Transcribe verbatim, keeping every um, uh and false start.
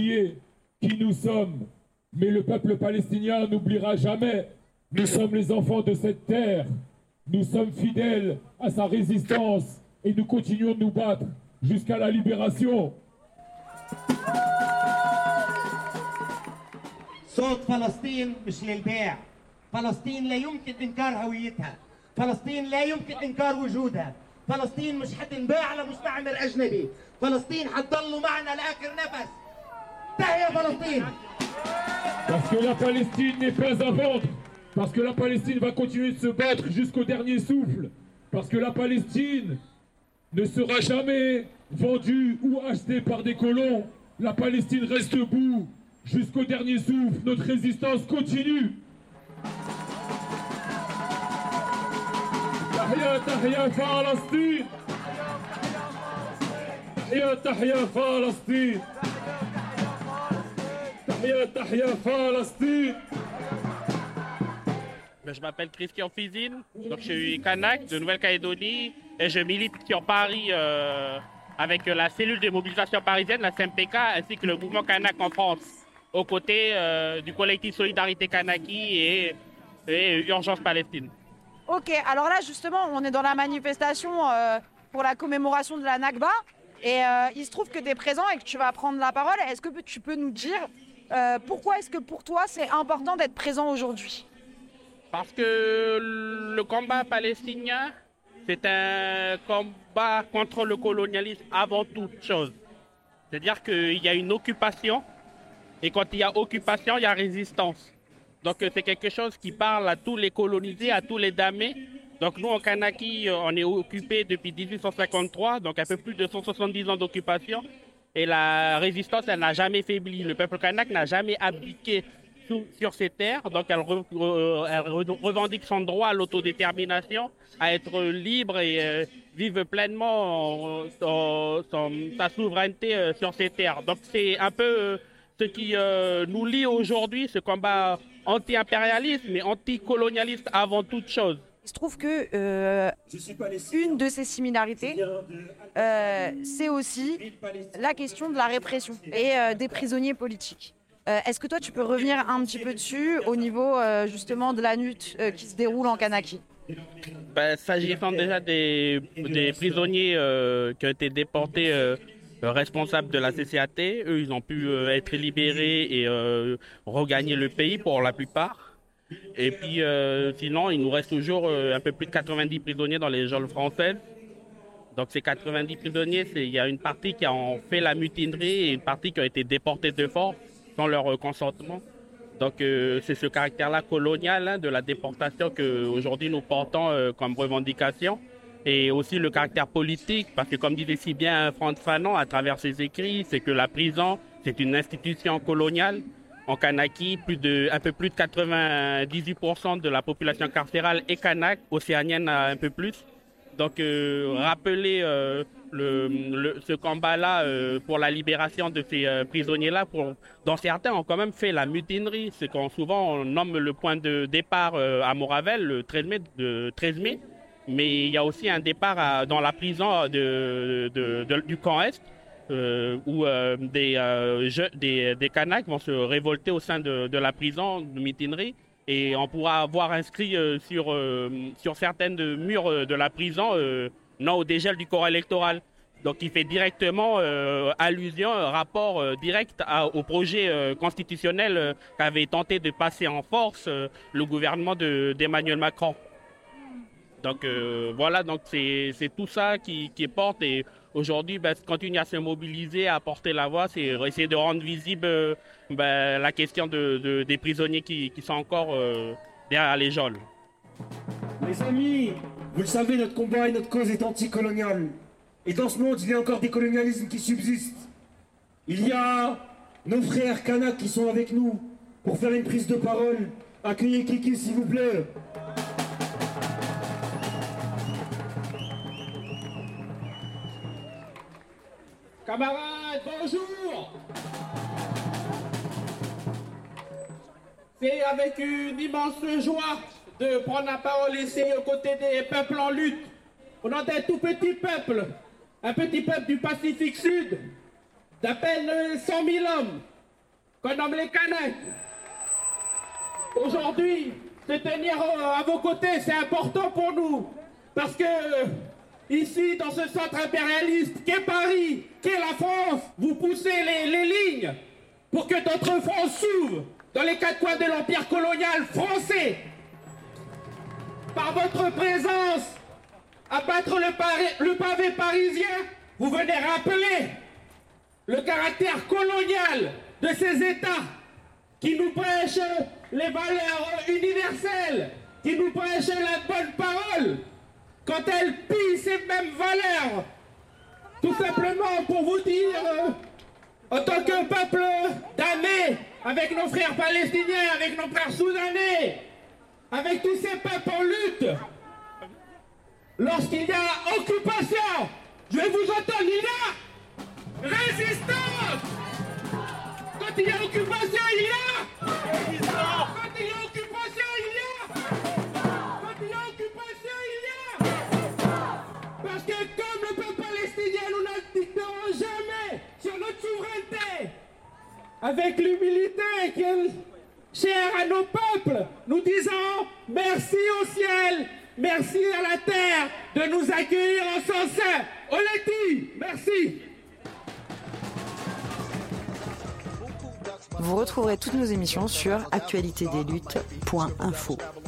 oublier qui nous sommes. Mais le peuple palestinien n'oubliera jamais. Nous sommes les enfants de cette terre. Nous sommes fidèles à sa résistance et nous continuons de nous battre jusqu'à la libération. صوت فلسطين مش للبيع. فلسطين لا يمكن إنكار هويتها. فلسطين لا يمكن إنكار وجودها. فلسطين مش حتنباع لمستعمر أجنبي. فلسطين حتضلوا معنا لآخر نفس. تحيا فلسطين. Parce que la Palestine n'est pas à vendre. Parce que la Palestine va continuer de se battre jusqu'au dernier souffle. Parce que la Palestine ne sera jamais vendue ou achetée par des colons. La Palestine reste debout jusqu'au dernier souffle. Notre résistance continue. Tahia, tahia, Palestine. Tahia, tahia, Palestine. Tahia, tahia, Palestine. Je m'appelle Christian Fizine, donc je suis Kanak de Nouvelle-Calédonie et je milite sur Paris euh, avec la cellule de mobilisation parisienne, la C M P K, ainsi que le mouvement Kanak en France, aux côtés euh, du collectif Solidarité Kanaki et, et Urgence Palestine. Ok, alors là justement on est dans la manifestation euh, pour la commémoration de la Nakba et euh, il se trouve que tu es présent et que tu vas prendre la parole. Est-ce que tu peux nous dire euh, pourquoi est-ce que pour toi c'est important d'être présent aujourd'hui ? Parce que le combat palestinien, c'est un combat contre le colonialisme avant toute chose. C'est-à-dire qu'il y a une occupation, et quand il y a occupation, il y a résistance. Donc c'est quelque chose qui parle à tous les colonisés, à tous les damés. Donc nous, en Kanaki, on est occupés depuis dix-huit cent cinquante-trois, donc un peu plus de cent soixante-dix ans d'occupation. Et la résistance, elle n'a jamais faibli. Le peuple kanak n'a jamais abdiqué sur ces terres, donc elle, re, euh, elle revendique son droit à l'autodétermination, à être libre et euh, vivre pleinement euh, son, son, sa souveraineté euh, sur ces terres. Donc c'est un peu euh, ce qui euh, nous lie aujourd'hui, ce combat anti-impérialiste mais anti-colonialiste avant toute chose. Il se trouve que euh, une de ces similarités, euh, c'est aussi la question de la répression et euh, des prisonniers politiques. Euh, est-ce que toi, tu peux revenir un petit peu dessus au niveau euh, justement de la lutte euh, qui se déroule en Kanaki ? Ben, s'agissant déjà des, des prisonniers euh, qui ont été déportés euh, responsables de la C C A T, eux, ils ont pu euh, être libérés et euh, regagner le pays pour la plupart. Et puis, euh, sinon, il nous reste toujours euh, un peu plus de quatre-vingt-dix prisonniers dans les geôles françaises. Donc, ces quatre-vingt-dix prisonniers, il y a une partie qui a fait la mutinerie et une partie qui a été déportée de force sans leur consentement. Donc euh, c'est ce caractère-là colonial hein, de la déportation qu'aujourd'hui nous portons euh, comme revendication. Et aussi le caractère politique, parce que comme disait si bien Frantz Fanon à travers ses écrits, c'est que la prison, c'est une institution coloniale. En Kanaki, plus de, un peu plus de quatre-vingt-dix-huit pour cent de la population carcérale est kanak, océanienne un peu plus. Donc euh, rappeler euh, le, le, ce combat-là euh, pour la libération de ces euh, prisonniers-là, pour, dont certains ont quand même fait la mutinerie, c'est qu'on souvent on nomme le point de départ euh, à Moravel, le treize mai, de, treize mai, mais il y a aussi un départ à, dans la prison de, de, de, du camp Est, euh, où euh, des, euh, je, des, des Kanaks vont se révolter au sein de, de la prison de mutinerie. Et on pourra voir inscrit euh, sur, euh, sur certaines murs euh, de la prison euh, non au dégel du corps électoral. Donc il fait directement euh, allusion, rapport euh, direct à, au projet euh, constitutionnel euh, qu'avait tenté de passer en force euh, le gouvernement de, d'Emmanuel Macron. Donc euh, voilà, donc c'est, c'est tout ça qui, qui porte. Et aujourd'hui, ben, continuer à se mobiliser, à porter la voix, c'est essayer de rendre visible euh, ben, la question de, de, des prisonniers qui, qui sont encore euh, derrière les geôles. Les amis, vous le savez, notre combat et notre cause est anticoloniale. Et dans ce monde, il y a encore des colonialismes qui subsistent. Il y a nos frères Kanaks qui sont avec nous pour faire une prise de parole. Accueillez Kiki, s'il vous plaît. Camarades, bonjour! C'est avec une immense joie de prendre la parole ici aux côtés des peuples en lutte. On est un tout petit peuple, un petit peuple du Pacifique Sud, d'à peine cent mille hommes, qu'on nomme les Kanaks. Aujourd'hui, se tenir à vos côtés, c'est important pour nous. Parce que ici, dans ce centre impérialiste qu'est Paris, qu'est la France, vous poussez les, les lignes pour que notre France s'ouvre dans les quatre coins de l'empire colonial français. Par votre présence, à battre le, pari- le pavé parisien, vous venez rappeler le caractère colonial de ces États qui nous prêchent les valeurs universelles, qui nous prêchent la bonne parole, quand elles pillent ces mêmes valeurs. Tout simplement pour vous dire, euh, en tant que peuple damné, avec nos frères palestiniens, avec nos frères soudanais, avec tous ces peuples en lutte, lorsqu'il y a occupation, je vais vous entendre, il y a résistance. Quand il y a occupation, il y a résistance. Quand il y a occupation, il y a Quand il y a occupation, il y a Parce que comme le peuple palestinien, nous n'abdiquerons jamais sur notre souveraineté. Avec l'humilité qui est chère à nos peuples, nous disons merci au ciel, merci à la terre de nous accueillir en son sein. Oleti, merci. Vous retrouverez toutes nos émissions sur actualité des luttes point info.